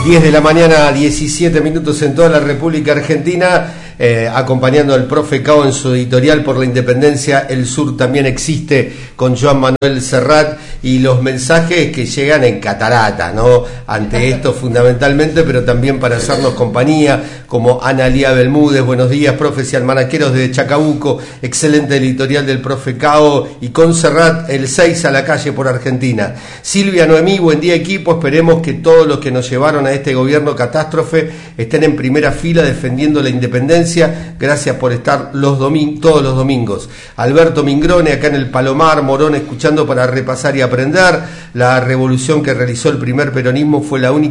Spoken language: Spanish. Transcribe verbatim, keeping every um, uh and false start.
diez de la mañana, diecisiete minutos en toda la República Argentina, eh, acompañando al profe Cao en su editorial por la independencia. El sur también existe, con Joan Manuel Serrat, y los mensajes que llegan en catarata, ¿no? Ante esto fundamentalmente, pero también para hacernos compañía, como Analía Belmúdez. Buenos días, profes y almanaqueros de Chacabuco. Excelente editorial del profe Cao, y con Serrat el seis a la calle por Argentina. Silvia Noemí, buen día equipo. Esperemos que todos los que nos llevaron a este gobierno catástrofe estén en primera fila defendiendo la independencia. Gracias por estar los domin- todos los domingos. Alberto Mingrone, acá en el Palomar, Morón, escuchando para repasar y aprender. La revolución que realizó el primer peronismo fue la única